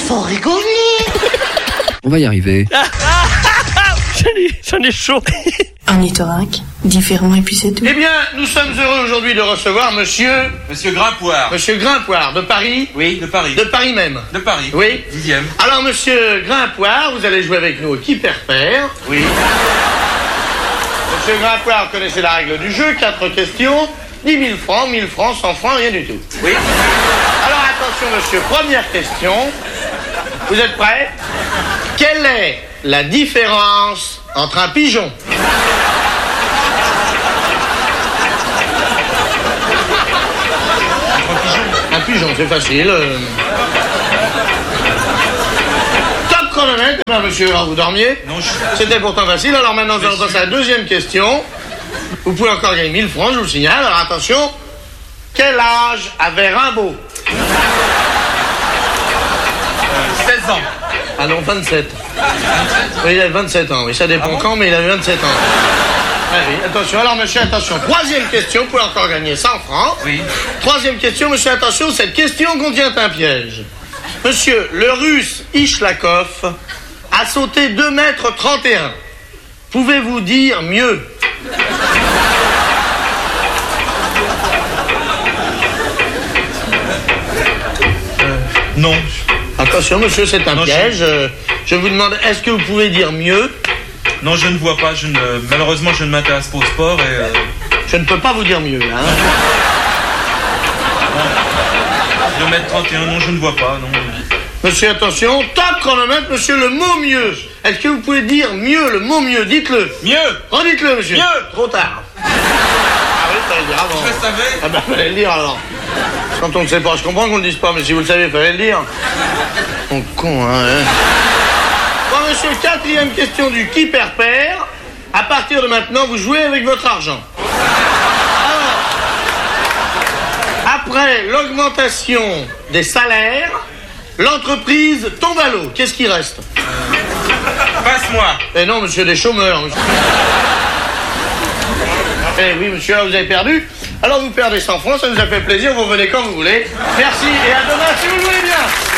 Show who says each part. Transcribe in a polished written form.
Speaker 1: faut rigoler.
Speaker 2: On va y arriver.
Speaker 3: J'en ai chaud.
Speaker 4: Ornithorynque, différent et puis c'est tout.
Speaker 5: Eh bien, nous sommes heureux aujourd'hui de recevoir Monsieur
Speaker 6: Grimpoire.
Speaker 5: Monsieur Grimpoir, de Paris.
Speaker 6: Oui, de Paris.
Speaker 5: De Paris même.
Speaker 6: De Paris.
Speaker 5: Oui.
Speaker 6: 10e.
Speaker 5: Alors, Monsieur Grimpoir, vous allez jouer avec nous au qui perd perd.
Speaker 6: Oui.
Speaker 5: Monsieur Grimpoir, vous connaissez la règle du jeu, 4 questions, 10 000 francs, 1000 francs, 100 francs, rien du tout.
Speaker 6: Oui.
Speaker 5: Alors, attention, monsieur, première question. Vous êtes prêts? Quelle est la différence entre un pigeon? Un pigeon, c'est facile. Top chronomètre. Eh bien, monsieur, alors vous dormiez?
Speaker 6: Non,
Speaker 5: C'était pourtant facile. Alors maintenant, nous allons passer à la deuxième question. Vous pouvez encore gagner 1000 francs, je vous le signale. Alors attention. Quel âge avait Rimbaud?
Speaker 6: 16 ans.
Speaker 5: Ah non, 27. Oui, il avait 27 ans. Oui, ça dépend
Speaker 6: bon
Speaker 5: quand, mais il avait 27 ans. Ah oui, attention. Alors, monsieur, attention. Troisième question, vous pouvez encore gagner 100 francs.
Speaker 6: Oui.
Speaker 5: Troisième question, monsieur, attention, cette question contient un piège. Monsieur, le russe Ishlakov a sauté 2,31 m. Pouvez-vous dire mieux?
Speaker 6: Non.
Speaker 5: Attention, monsieur, c'est un
Speaker 6: Non,
Speaker 5: piège. Je vous demande, est-ce que vous pouvez dire mieux?
Speaker 6: Non, je ne vois pas. Malheureusement, je ne m'intéresse pas au sport et...
Speaker 5: Je ne peux pas vous dire mieux, hein.
Speaker 6: 2,31 m, non, je ne vois pas, non.
Speaker 5: Monsieur, attention, top chronomètre, monsieur, le mot mieux. Est-ce que vous pouvez dire mieux, le mot mieux? Dites-le.
Speaker 6: Mieux.
Speaker 5: Redites-le, monsieur.
Speaker 6: Mieux.
Speaker 5: Trop tard. Ah oui, fallait le dire avant.
Speaker 6: Je le savais.
Speaker 5: Ah ben, fallait le dire alors. Quand on ne sait pas, je comprends qu'on ne le dise pas, mais si vous le savez, fallait le dire. Mon con, hein. Bon, monsieur, quatrième question du qui perd perd. À partir de maintenant, vous jouez avec votre argent. Alors, après l'augmentation des salaires, l'entreprise tombe à l'eau. Qu'est-ce qui reste?
Speaker 6: Passe-moi.
Speaker 5: Eh non, monsieur, des chômeurs. Monsieur. Eh oui, monsieur, vous avez perdu. Alors vous perdez 100 francs, ça nous a fait plaisir, vous venez quand vous voulez. Merci et à demain si vous le voulez bien.